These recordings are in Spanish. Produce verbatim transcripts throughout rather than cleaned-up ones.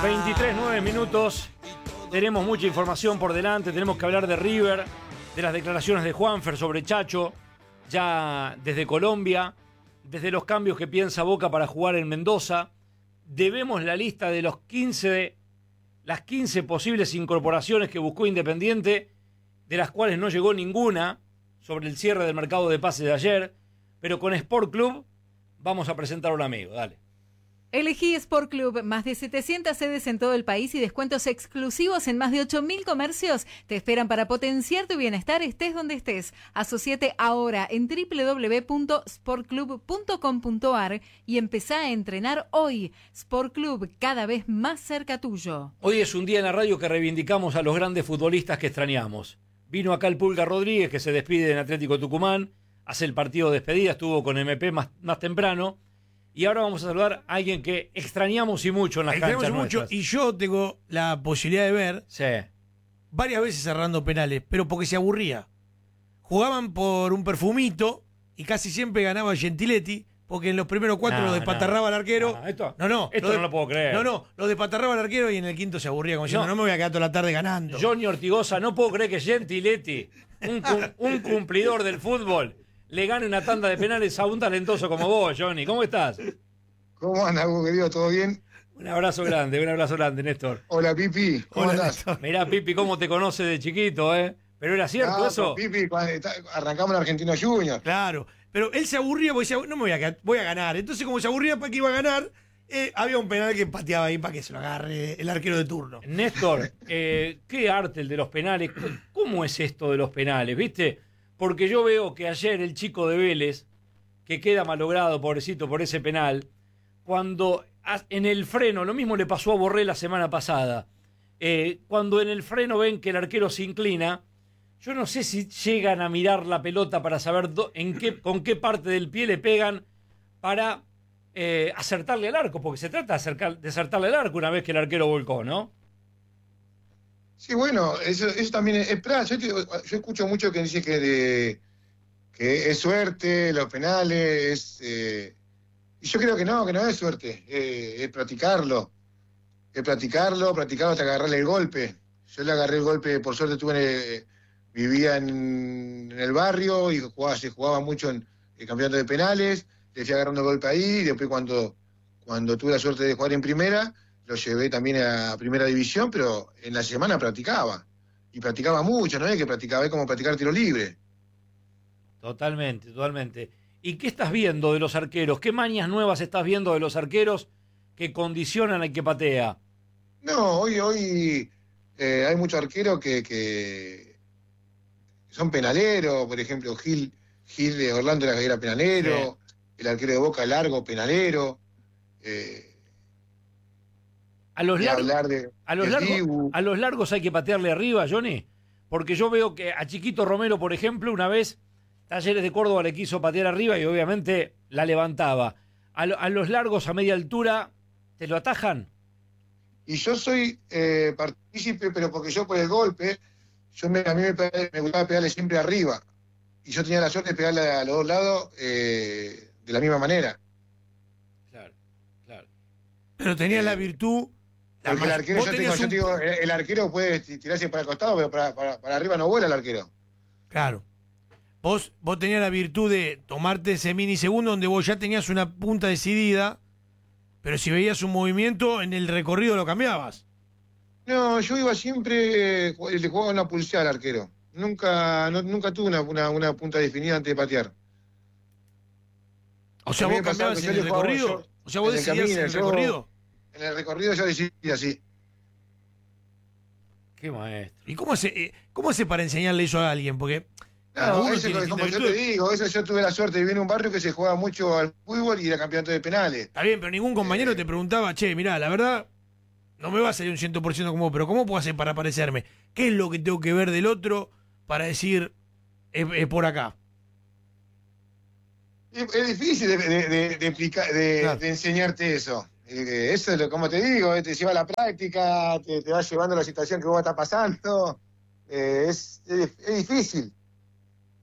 veintitrés, nueve minutos. Tenemos mucha información por delante. Tenemos que hablar de River, de las declaraciones de Juanfer sobre Chacho, ya desde Colombia, desde los cambios que piensa Boca para jugar en Mendoza. Debemos la lista de los quince, las quince posibles incorporaciones que buscó Independiente, de las cuales no llegó ninguna sobre el cierre del mercado de pases de ayer. Pero con Sport Club vamos a presentar a un amigo. Dale. Elegí Sport Club, más de setecientas sedes en todo el país y descuentos exclusivos en más de ocho mil comercios te esperan para potenciar tu bienestar estés donde estés. Asociate ahora en doble u doble u doble u punto sport club punto com punto a r y empezá a entrenar hoy. Sport Club, cada vez más cerca tuyo. Hoy es un día en la radio que reivindicamos a los grandes futbolistas que extrañamos. Vino acá el Pulga Rodríguez, que se despide en Atlético Tucumán, hace el partido de despedida, estuvo con M P más, más temprano. Y ahora vamos a saludar a alguien que extrañamos y mucho en las extrañamos canchas mucho, nuestras. y yo tengo la posibilidad de ver sí. varias veces cerrando penales, pero porque se aburría. Jugaban por un perfumito y casi siempre ganaba Gentiletti, porque en los primeros cuatro no, lo despatarraba no, al arquero. No, esto, no, no, esto lo de, no lo puedo creer. No, no, lo despatarraba al arquero y en el quinto se aburría, como diciendo, no, no me voy a quedar toda la tarde ganando. Johnny Ortigosa, no puedo creer que Gentiletti, un, un cumplidor del fútbol, le gane una tanda de penales a un talentoso como vos, Johnny. ¿Cómo estás? ¿Cómo andas, querido? ¿Todo bien? Un abrazo grande, un abrazo grande, Néstor. Hola, Pipi. ¿Cómo Hola, andás? Néstor. Mirá, Pipi, cómo te conoce de chiquito, ¿eh? Pero era cierto Ah, eso. Pipi, cuando está- arrancamos en Argentino Junior. Claro, pero él se aburría porque decía, no me voy a, quedar- voy a ganar. Entonces, como se aburría para que iba a ganar, eh, había un penal que pateaba ahí para que se lo agarre el arquero de turno. Néstor, eh, qué arte el de los penales. ¿Cómo es esto de los penales, viste? Porque yo veo que ayer el chico de Vélez, que queda malogrado, pobrecito, por ese penal, cuando en el freno, lo mismo le pasó a Borré la semana pasada, eh, cuando en el freno ven que el arquero se inclina, yo no sé si llegan a mirar la pelota para saber do, en qué, con qué parte del pie le pegan para eh, acertarle al arco, porque se trata de, acercar, de acertarle al arco una vez que el arquero volcó, ¿no? Sí, bueno, eso, eso también es, es pra- yo, te- yo escucho mucho que dice que, de, que es suerte, los penales, es, eh, y yo creo que no, que no es suerte, eh, es practicarlo, es practicarlo, practicarlo hasta agarrarle el golpe. Yo le agarré el golpe, por suerte tuve, eh, vivía en, en el barrio y jugaba, se jugaba mucho en el campeonato de penales, le fui agarrando el golpe ahí, y después cuando, cuando tuve la suerte de jugar en primera, lo llevé también a primera división, pero en la semana practicaba, y practicaba mucho, no es que practicaba, es como practicar tiro libre. Totalmente, totalmente. ¿Y qué estás viendo de los arqueros? ¿Qué mañas nuevas estás viendo de los arqueros que condicionan al que patea? No, hoy, hoy eh, hay muchos arqueros que, que son penaleros, por ejemplo, Gil, Gil de Orlando era, era penalero, sí. El arquero de Boca Largo, penalero. Eh, a, los largo, de, a, los largo, a los largos hay que patearle arriba, Johnny, porque yo veo que a Chiquito Romero, por ejemplo, una vez Talleres de Córdoba le quiso patear arriba y obviamente la levantaba. A, lo, a los largos a media altura, ¿te lo atajan? Y yo soy eh, partícipe, pero porque yo por el golpe, yo me, a mí me, me gustaba pegarle siempre arriba. Y yo tenía la suerte de pegarle a los dos lados eh, de la misma manera. Claro, claro. Pero tenía eh, la virtud... La porque el arquero, yo, tengo, un... yo digo, el, el arquero puede tirarse para el costado, pero para, para, para arriba no vuela el arquero. Claro. Vos, vos tenías la virtud de tomarte ese minisegundo donde vos ya tenías una punta decidida, pero si veías un movimiento, en el recorrido lo cambiabas. No, yo iba siempre, le jugaba una pulseada al arquero. Nunca no, nunca tuve una, una, una punta definida antes de patear. O sea, vos cambiabas en el recorrido. Yo, o sea, vos decidías camino, en el yo, recorrido. En el recorrido yo decidía así. Qué maestro. ¿Y cómo hace, cómo hace para enseñarle eso a alguien? Porque... No, eso es como yo te digo, eso yo tuve la suerte de vivir en un barrio que se jugaba mucho al fútbol y era campeonato de penales. Está bien, pero ningún compañero eh, te preguntaba, che, mirá, la verdad, no me va a salir un cien por ciento como vos, pero ¿cómo puedo hacer para parecerme? ¿Qué es lo que tengo que ver del otro para decir, es, es por acá? Es, es difícil de, de, de, de, explicar, de, claro. de enseñarte eso. Eh, eso es lo, como te digo, te lleva a la práctica, te, te va llevando a la situación que vos estás pasando. Eh, es, es, es difícil.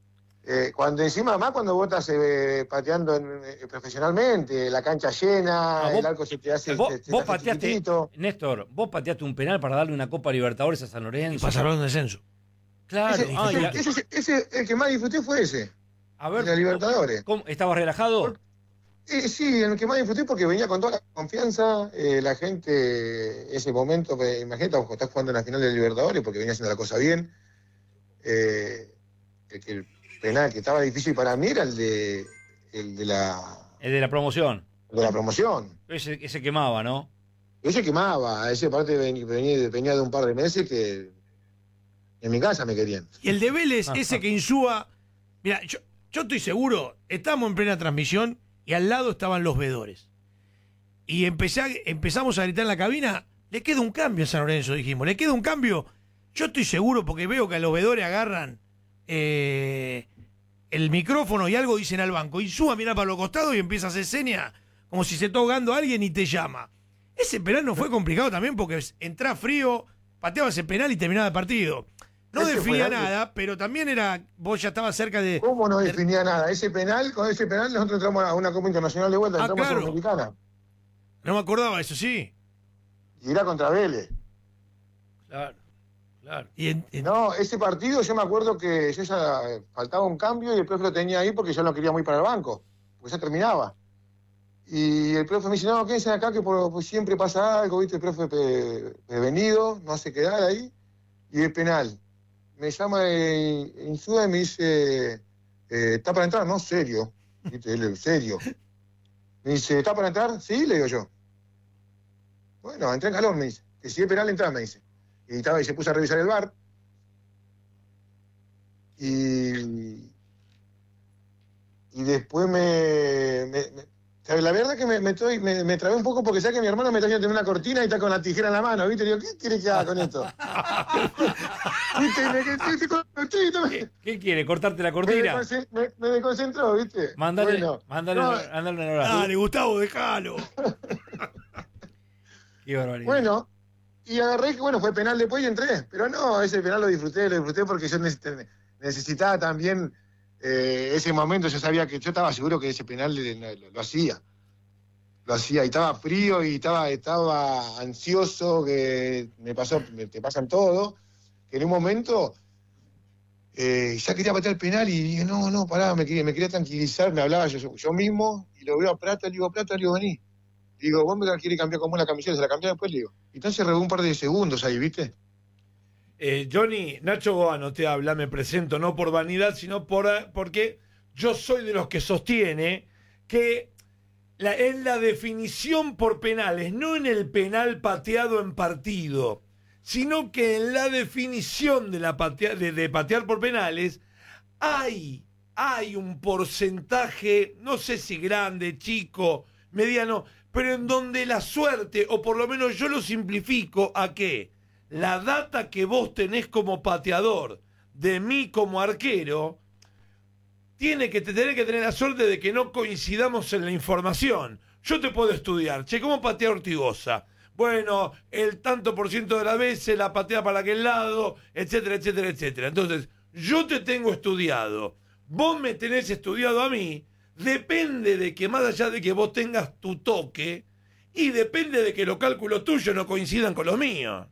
Eh, cuando encima, más cuando vos estás eh, pateando en, eh, profesionalmente, la cancha llena, Ah, vos- el arco se te hace, Vos, se- se te vos hace pateaste, chiquitito. Néstor, vos pateaste un penal para darle una Copa Libertadores a San Lorenzo. Pasaron de descenso. Claro. Ese, Ah, ese- ya. ese- ese- el que más disfruté fue ese, A ver, la Libertadores. ¿cómo? ¿Estabas relajado? Eh, sí, el que más disfruté porque venía con toda la confianza, eh, la gente, ese momento, eh, imagínate, vos estás jugando en la final de Libertadores porque venía haciendo la cosa bien. Eh, el, que el penal que estaba difícil para mí era el de, el de, la, El de la promoción. el de la promoción. Ese, ese quemaba, ¿no? Ese quemaba, ese parte venía, venía, venía de un par de meses que en mi casa me querían. Y el de Vélez, Ajá. ese que Insúa. Mira, yo, yo estoy seguro, estamos en plena transmisión y al lado estaban los vedores. Y empecé a- empezamos a gritar en la cabina, le queda un cambio a San Lorenzo, dijimos, le queda un cambio. Yo estoy seguro porque veo que a los vedores agarran eh, el micrófono y algo dicen al banco. Insúa mira para los costados y empieza a hacer señas como si se está ahogando a alguien y te llama. Ese penal no fue complicado también porque entraba frío, pateaba ese penal y terminaba el partido. No Ese definía fue algo- nada, pero también era. Vos ya estabas cerca de. ¿Cómo no definía nada? Ese penal, con ese penal nosotros entramos a una Copa Internacional de vuelta, Ah, entramos claro. a Sudamericana. No me acordaba, eso sí. Y era contra Vélez. Claro, claro. Y en- en- No, ese partido yo me acuerdo que yo ya eh, faltaba un cambio y el profe lo tenía ahí porque yo no quería muy para el banco, porque ya terminaba. Y el profe me dice, no, quédense acá que por, pues siempre pasa algo, viste, el profe pe- prevenido, no hace quedar ahí. Y el penal. Me llama eh, Insúa y me dice, eh, ¿está para entrar? No, serio. Viste, él, serio. Me dice, ¿está para entrar? Sí, le digo yo. Bueno, entré en calor, me dice. Que si es penal, entra, me dice. Y, estaba, y se puso a revisar el bar. Y, y después me, me- me- ¿sabes? La verdad que me, me, estoy- me, me trabé un poco porque sé que mi hermano me está haciendo tener una cortina y está con la tijera en la mano, ¿viste? Digo, ¿qué quiere que haga con esto? ¿Viste? Me quedé estoy con la cortina, ¿Qué, qué quiere? ¿Cortarte la me, cortina? desconcen- me- me desconcentró, ¿viste? Mándale, Bueno, mándale, no, mándale un abrazo. Dale, Gustavo, déjalo. Qué barbaridad. bueno, y agarré que, bueno, fue penal después y entré. Pero no, ese penal lo disfruté, lo disfruté porque yo neces- necesitaba también eh, ese momento. Yo sabía que yo estaba seguro que ese penal lo, lo- lo hacía. Lo hacía y estaba frío y estaba, estaba ansioso, que me pasó, me, te pasan todo. Que en un momento eh, ya quería patear el penal y dije, no, no, pará, me quería, me quería tranquilizar, me hablaba yo, yo mismo y lo veo a Prata, le digo, Prata, le digo, vení. Digo, vos me la querés cambiar como la camiseta, se la cambié después, le digo. Y entonces rebó un par de segundos ahí, ¿viste? Eh, Johnny, Nacho Goano te habla, me presento no por vanidad, sino por, porque yo soy de los que sostiene que la, en la definición por penales, no en el penal pateado en partido, sino que en la definición de, la patea, de, de patear por penales, hay, hay un porcentaje, no sé si grande, chico, mediano, pero en donde la suerte, o por lo menos yo lo simplifico a que la data que vos tenés como pateador, de mí como arquero, tiene que tener que tener la suerte de que no coincidamos en la información. Yo te puedo estudiar, che, ¿cómo patea Ortigosa? Bueno, el tanto por ciento de las veces la patea para aquel lado, etcétera, etcétera, etcétera. Entonces, yo te tengo estudiado, vos me tenés estudiado a mí, depende de que más allá de que vos tengas tu toque, y depende de que los cálculos tuyos no coincidan con los míos.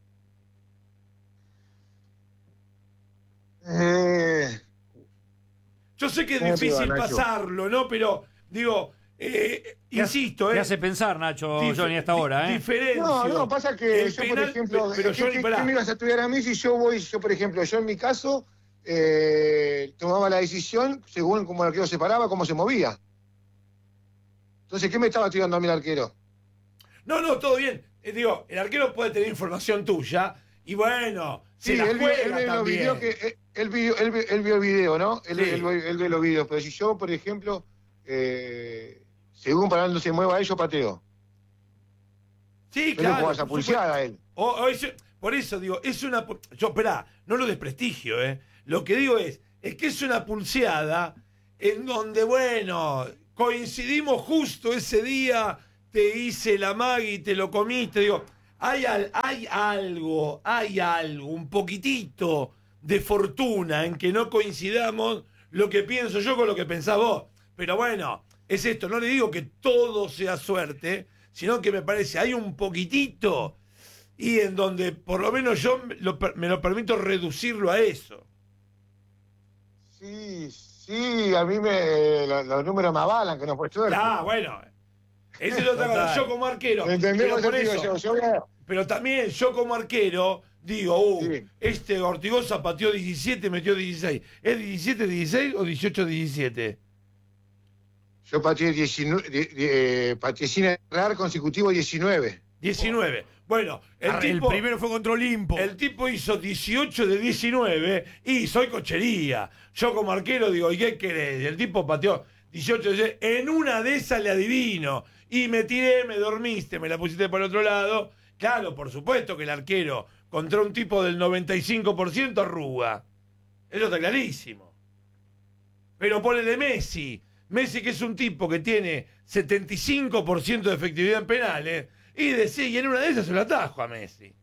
Eh, Yo sé que es ¿Cómo te difícil va, Nacho? pasarlo, ¿no? Pero, digo, eh, insisto, Te ¿eh? hace pensar, Nacho, Dif- Johnny, hasta ahora, di- ¿eh? Diferencio. no, no, pasa que El yo, penal, por ejemplo, pe- pero ¿qué, Johnny, qué- pará. qué me ibas a estudiar a mí si yo voy, yo por ejemplo, yo en mi caso eh, tomaba la decisión según cómo el arquero se paraba, cómo se movía? Entonces, ¿qué me estaba estudiando a mí el arquero? No, no, todo bien. Eh, digo, el arquero puede tener información tuya y bueno, se Sí, la él, vio- juega él ve los también. videos que él, él vio, él, ve- él vio el video, ¿no? Él, Sí. él ve- él ve los videos, pero si yo, por ejemplo, eh, según para dónde se mueva él, yo pateo. Sí, Yo le claro. juego esa por supuesto. pulseada a él. O- o eso- por eso digo, es una... pu- Yo, esperá, no lo desprestigio, ¿eh? Lo que digo es, es que es una pulseada en donde, bueno, coincidimos justo ese día, te hice la magia y te lo comiste, digo, hay, al- hay algo, hay algo, un poquitito de fortuna en que no coincidamos, lo que pienso yo con lo que pensás vos. Pero bueno, es esto, no le digo que todo sea suerte, sino que me parece, hay un poquitito, y en donde por lo menos yo me lo, me lo permito reducirlo a eso. Sí, sí, a mí me, los, los números me avalan, que no fue suerte. Ah, bueno. Esa es otra cosa. Yo como arquero. ¿Entendés? Pero, por Yo, eso, yo, yo, yo, pero también yo como arquero digo, uh, sí. este Ortigoza pateó diecisiete, metió dieciséis. ¿Es diecisiete dieciséis o dieciocho diecisiete? Yo pateé diecinueve, eh, pateé sin errar consecutivo diecinueve. diecinueve. Bueno, el, Ah, tipo, el primero fue contra Olimpo. el tipo hizo dieciocho de diecinueve y soy cochería. Yo como arquero digo, ¿y qué querés? El tipo pateó dieciocho de diecinueve. En una de esas le adivino. Y me tiré, me dormiste, me la pusiste por el otro lado. Claro, por supuesto que el arquero contra un tipo del noventa y cinco por ciento arruga. Eso está clarísimo. Pero ponele Messi. Messi, que es un tipo que tiene setenta y cinco por ciento de efectividad en penales, y decía, y en una de esas se lo atajo a Messi.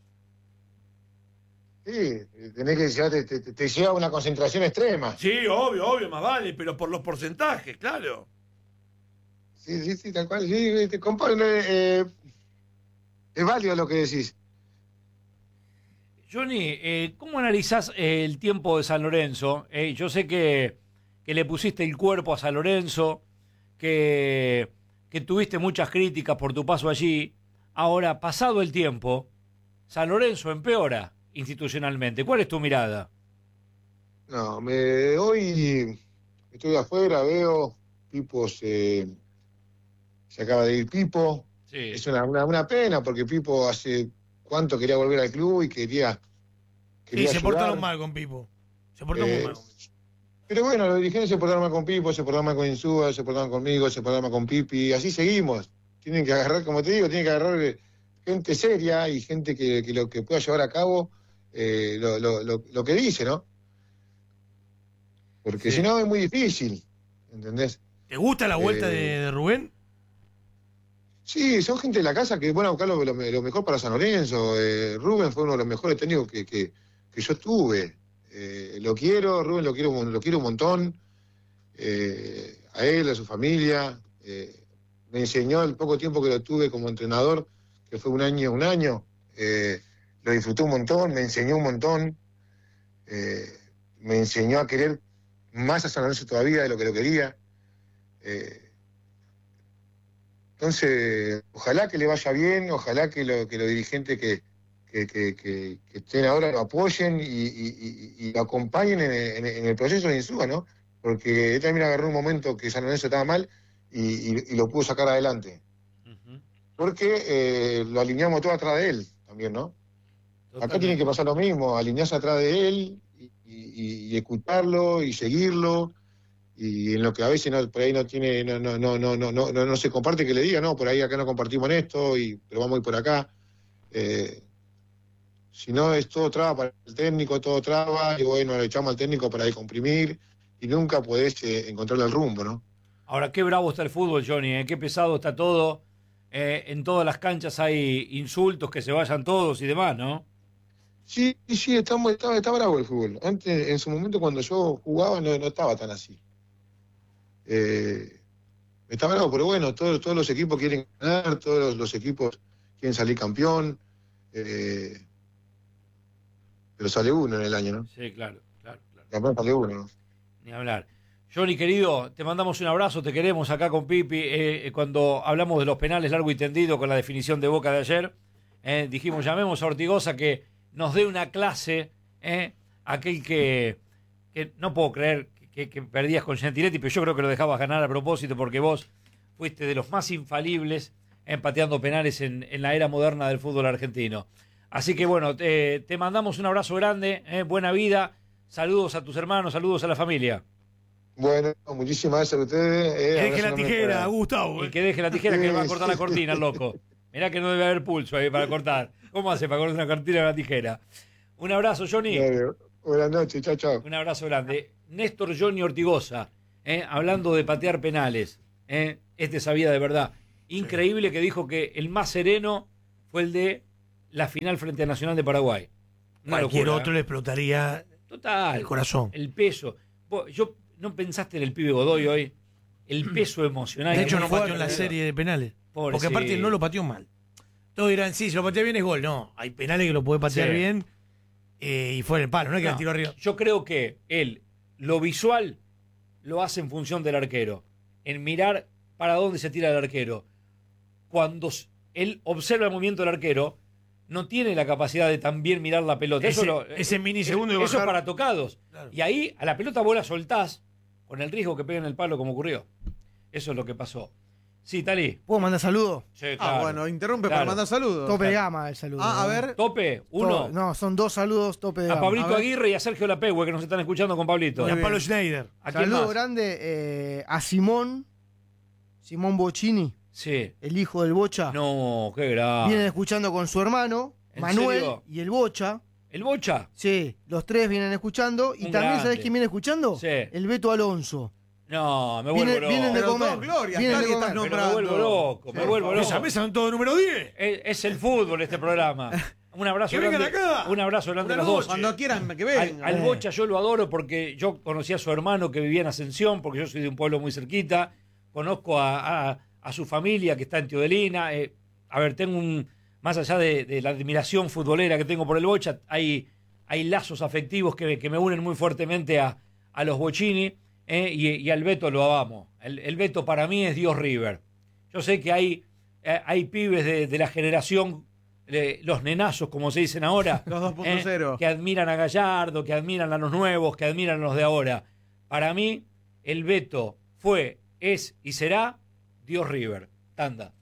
Sí, tenés que ya te, te, te lleva a una concentración extrema. Sí, obvio, obvio, más vale, pero por los porcentajes, claro. Sí, sí, sí, tal cual. Sí, te compadre, eh, es válido lo que decís. Johnny, eh, ¿cómo analizás eh, el tiempo de San Lorenzo? Eh, yo sé que, que le pusiste el cuerpo a San Lorenzo, que, que tuviste muchas críticas por tu paso allí. Ahora, pasado el tiempo, San Lorenzo empeora institucionalmente. ¿Cuál es tu mirada? No, me, hoy estoy afuera, veo, Pipo se, se acaba de ir Pipo. Sí. Es una, una, una pena porque Pipo hace cuánto quería volver al club y quería... Sí, quería se ayudar. portaron mal con Pipo. Se portó Eh, muy mal. Pero bueno, los dirigentes se portaron mal con Pipo, se portaron mal con Insúa, se portaron conmigo, se portaron mal con Pipi, así seguimos. Tienen que agarrar, como te digo, tienen que agarrar gente seria y gente que, que lo que pueda llevar a cabo eh, lo, lo, lo, lo que dice, ¿no? Porque Sí. si no es muy difícil, ¿entendés? ¿Te gusta la vuelta eh, de, de Rubén? Sí, son gente de la casa que van a buscar lo, lo, lo mejor para San Lorenzo. Eh, Rubén fue uno de los mejores técnicos que, que, que yo tuve. Eh, lo quiero, Rubén lo quiero, lo quiero un montón. Eh, a él, a su familia. Eh, me enseñó el poco tiempo que lo tuve como entrenador, que fue un año, un año. Eh, lo disfruté un montón, me enseñó un montón. Eh, me enseñó a querer más a San Lorenzo todavía de lo que lo quería. Eh, Entonces, ojalá que le vaya bien, ojalá que, lo, que los dirigentes que, que, que, que, que estén ahora lo apoyen y, y, y, y lo acompañen en, en, en el proceso de Insúa, ¿no? Porque él también agarró un momento que San Lorenzo estaba mal y, y, y lo pudo sacar adelante. Uh-huh. Porque eh, lo alineamos todo atrás de él también, ¿no? Totalmente. Acá tiene que pasar lo mismo, alinearse atrás de él y, y, y escucharlo y seguirlo. Y en lo que a veces no, por ahí no tiene, no, no, no, no, no, no, no se comparte, que le diga, no, por ahí acá no compartimos en esto, y, pero vamos a ir por acá. Eh, si no, es todo traba para el técnico, todo traba, y bueno, le echamos al técnico para descomprimir, y nunca podés eh, encontrarle el rumbo, ¿no? Ahora, qué bravo está el fútbol, Johnny, ¿eh? Qué pesado está todo. Eh, en todas las canchas hay insultos, que se vayan todos y demás, ¿no? Sí, sí, está, está, está bravo el fútbol. Antes, en su momento, cuando yo jugaba, no, no estaba tan así. Eh, está bravo, pero bueno, todos, todos los equipos quieren ganar, todos los, los equipos quieren salir campeón, eh, pero sale uno en el año, ¿no? Sí, claro, claro, claro. Campeón sale uno, ¿no? Ni hablar. Johnny, querido, te mandamos un abrazo, te queremos acá con Pipi. Eh, cuando hablamos de los penales largo y tendido con la definición de Boca de ayer, eh, dijimos, llamemos a Ortigoza que nos dé una clase, eh, aquel que, que no puedo creer que, que perdías con Gentiletti, pero yo creo que lo dejabas ganar a propósito porque vos fuiste de los más infalibles empateando penales en, en la era moderna del fútbol argentino. Así que bueno, te, te mandamos un abrazo grande, eh, buena vida, saludos a tus hermanos, saludos a la familia. Bueno, muchísimas gracias a ustedes. Eh, Que deje abrazo la enorme tijera, para- Gustavo. Y eh. que deje la tijera que va a cortar la Sí. cortina, el loco. Mirá que no debe haber pulso ahí para cortar. ¿Cómo hace para cortar una cortina con la tijera? Un abrazo, Johnny. Dale, buenas noches, chao, chao. Un abrazo grande. Néstor Johnny Ortigoza, eh, hablando de patear penales. Eh, este sabía de verdad. Increíble que dijo que el más sereno fue el de la final frente a Nacional de Paraguay. Una Cualquier locura, otro ¿eh? le explotaría Total. el corazón. El peso. yo ¿no pensaste en el pibe Godoy hoy? El peso emocional. De hecho, que no fue pateó en la fuerte, serie de penales. Pobre, Porque aparte sí. no lo pateó mal. Todos dirán, sí, si lo patea bien es gol. No, hay penales que lo puede patear Sí. bien eh, y fue en el palo, no es que No, la tiró arriba. Yo creo que él, lo visual, lo hace en función del arquero. En mirar para dónde se tira el arquero. Cuando s- él observa el movimiento del arquero, no tiene la capacidad de también mirar la pelota. Ese- eso lo- ese minisegundo de Eso es bajar- para tocados. Claro. Y ahí a la pelota vos la soltás con el riesgo que peguen el palo como ocurrió. Eso es lo que pasó. Sí, Tali. ¿Puedo mandar saludos? Sí, Ah, claro. bueno, interrumpe Claro. para mandar saludos. Tope de gama el saludo. Ah, a ¿no? ver. Tope, uno. To- No, son dos saludos tope de A gama. Pablito A ver. Aguirre y a Sergio Lapehue, que nos están escuchando con Pablito. Y Muy a bien. Pablo Schneider. ¿A quién Saludo más? grande eh, a Simón, Simón Bocini, Sí. el hijo del Bocha. No, qué grave. Vienen escuchando con su hermano, ¿En Manuel serio? y el Bocha. ¿El Bocha? Sí, los tres vienen escuchando. Y Un también, grande. ¿sabés quién viene escuchando? Sí. El Beto Alonso. No, me Viene- vuelvo loco. vienen de Pero comer. dos glorias, Vienen tal de que comer. estás Pero me nombrando. vuelvo loco, me vuelvo Esa loco. mesa son todos número diez. Es, es el fútbol este programa. Un abrazo Que vengan grande. acá. Un abrazo grande a Una los dos. noche. Cuando quieran que Al, vengan. al Eh. Bocha yo lo adoro porque yo conocí a su hermano que vivía en Ascensión, porque yo soy de un pueblo muy cerquita. Conozco a, a- a su familia que está en Teodelina. Eh, a ver, tengo un. Más allá de, de la admiración futbolera que tengo por el Bocha, hay, hay lazos afectivos que, que me unen muy fuertemente a, a los Bocini. eh, y, y al Beto lo amo. El, el Beto para mí es Dios River. Yo sé que hay, eh, hay pibes de, de la generación, de los nenazos, como se dicen ahora, Los dos punto cero. eh, que admiran a Gallardo, que admiran a los nuevos, que admiran a los de ahora. Para mí, el Beto fue, es y será Dios River. Tanda.